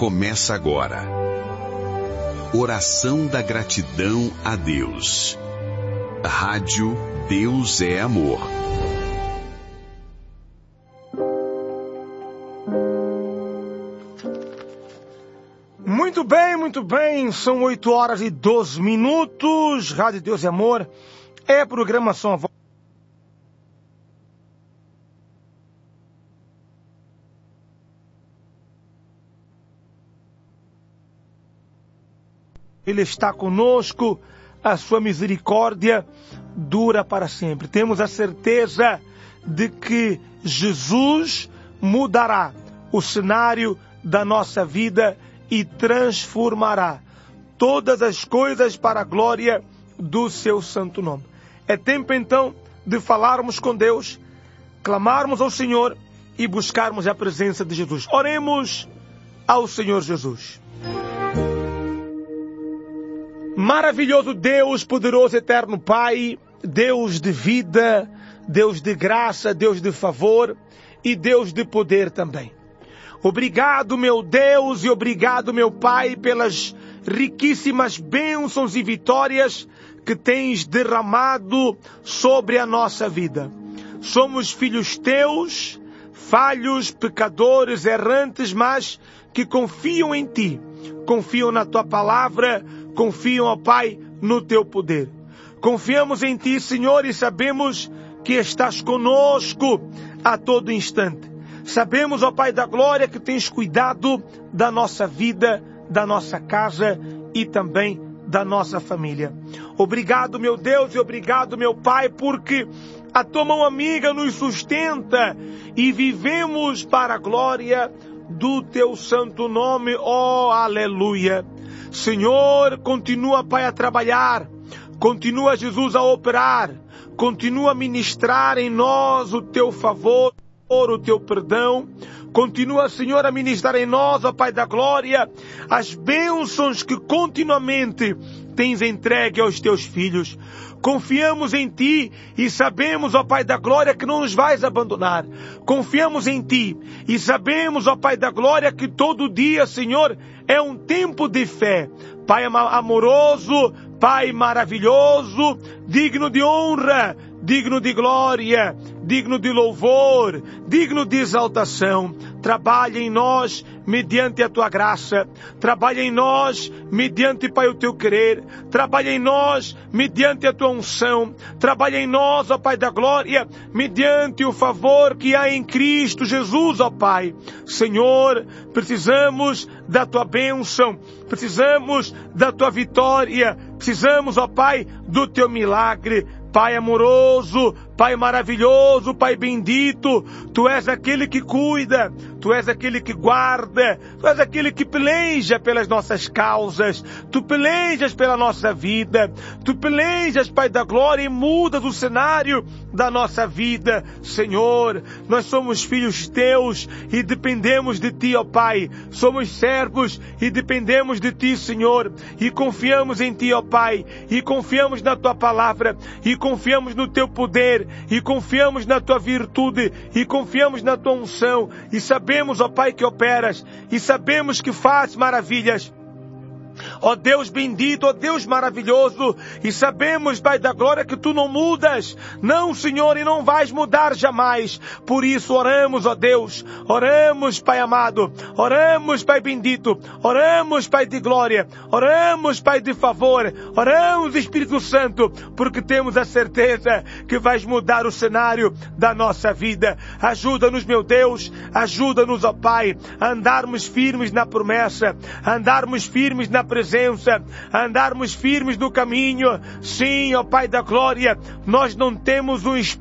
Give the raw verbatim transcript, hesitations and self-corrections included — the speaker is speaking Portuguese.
começa agora. Oração da gratidão a Deus. Rádio Deus é Amor. Muito bem, muito bem. São oito horas e doze minutos. Rádio Deus é Amor. É programação. Ele está conosco, a sua misericórdia dura para sempre. Temos a certeza de que Jesus mudará o cenário da nossa vida e transformará todas as coisas para a glória do seu santo nome. É tempo então de falarmos com Deus, clamarmos ao Senhor e buscarmos a presença de Jesus. Oremos ao Senhor Jesus. Maravilhoso Deus, poderoso eterno Pai, Deus de vida, Deus de graça, Deus de favor e Deus de poder também. Obrigado, meu Deus, e obrigado, meu Pai, pelas riquíssimas bênçãos e vitórias que tens derramado sobre a nossa vida. Somos filhos teus, falhos, pecadores, errantes, mas que confiam em Ti, confiam na Tua palavra, confiam, ó Pai, no Teu poder. Confiamos em Ti, Senhor, e sabemos que estás conosco a todo instante. Sabemos, ó Pai da glória, que tens cuidado da nossa vida, da nossa casa e também da nossa família. Obrigado, meu Deus, e obrigado, meu Pai, porque a Tua mão amiga nos sustenta e vivemos para a glória do Teu santo nome. Oh, aleluia! Senhor, continua, Pai, a trabalhar, continua, Jesus, a operar, continua a ministrar em nós o Teu favor, o Teu perdão, continua, Senhor, a ministrar em nós, ó Pai da glória, as bênçãos que continuamente tens entregue aos Teus filhos. Confiamos em Ti e sabemos, ó Pai da glória, que não nos vais abandonar. Confiamos em Ti e sabemos, ó Pai da glória, que todo dia, Senhor, é um tempo de fé. Pai amoroso, Pai maravilhoso, digno de honra, digno de glória, digno de louvor, digno de exaltação. Trabalha em nós mediante a Tua graça. Trabalha em nós mediante, Pai, o Teu querer. Trabalha em nós mediante a Tua unção. Trabalha em nós, ó Pai da glória, mediante o favor que há em Cristo Jesus, ó Pai. Senhor, precisamos da Tua bênção. Precisamos da Tua vitória. Precisamos, ó Pai, do Teu milagre. Pai amoroso, Pai maravilhoso, Pai bendito, Tu és aquele que cuida, Tu és aquele que guarda, Tu és aquele que peleja pelas nossas causas, Tu pelejas pela nossa vida, Tu pelejas, Pai da glória, e mudas o cenário da nossa vida. Senhor, nós somos filhos Teus e dependemos de Ti, ó Pai. Somos servos e dependemos de Ti, Senhor, e confiamos em Ti, ó Pai, e confiamos na Tua palavra, e confiamos no Teu poder, e confiamos na Tua virtude, e confiamos na Tua unção, e sabemos, ó Pai, que operas, e sabemos que fazes maravilhas. Ó Deus bendito, ó Deus maravilhoso, e sabemos, Pai da glória, que Tu não mudas, não, Senhor, e não vais mudar jamais. Por isso oramos, ó Deus, oramos, Pai amado, oramos, Pai bendito, oramos, Pai de glória, oramos, Pai de favor, oramos, Espírito Santo, porque temos a certeza que vais mudar o cenário da nossa vida. Ajuda-nos, meu Deus, ajuda-nos, ó Pai, a andarmos firmes na promessa, a andarmos firmes na presença, a andarmos firmes no caminho. Sim, ó Pai da glória, nós não temos um espírito